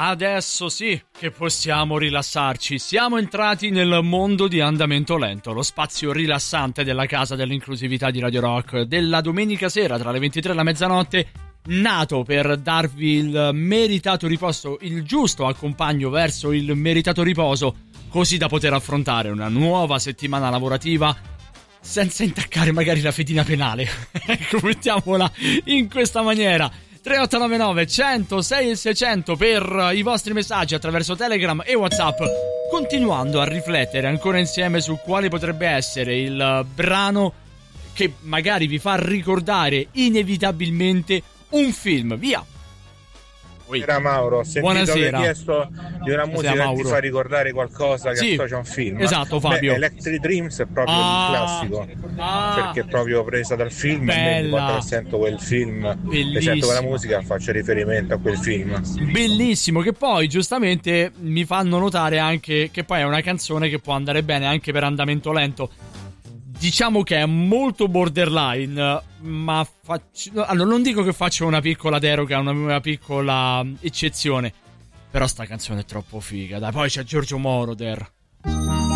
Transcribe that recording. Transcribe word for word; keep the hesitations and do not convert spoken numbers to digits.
Adesso sì che possiamo rilassarci. Siamo entrati nel mondo di Andamento Lento, lo spazio rilassante della casa dell'inclusività di Radio Rock, della domenica sera tra le ventitré e la mezzanotte, nato per darvi il meritato riposo, il giusto accompagno verso il meritato riposo, così da poter affrontare una nuova settimana lavorativa senza intaccare magari la fedina penale. Ecco, mettiamola in questa maniera. tre otto nove nove cento sei e seicento per i vostri messaggi attraverso Telegram e WhatsApp, continuando a riflettere ancora insieme su quale potrebbe essere il brano che magari vi fa ricordare inevitabilmente un film. Via. Era Mauro, ho sentito Buonasera. che hai chiesto di una musica che ti fa ricordare qualcosa che sì, associa a un film. Esatto, Fabio. Beh, Electric Dreams è proprio ah, un classico, ah, perché è proprio presa dal film. E quando sento quel film e sento quella musica faccio riferimento a quel film. Bellissimo, che poi giustamente mi fanno notare anche che poi è una canzone che può andare bene anche per Andamento Lento. Diciamo che è molto borderline, ma faccio, allora non dico che faccio una piccola deroga, una, una piccola eccezione, però sta canzone è troppo figa, dai. Poi c'è Giorgio Moroder.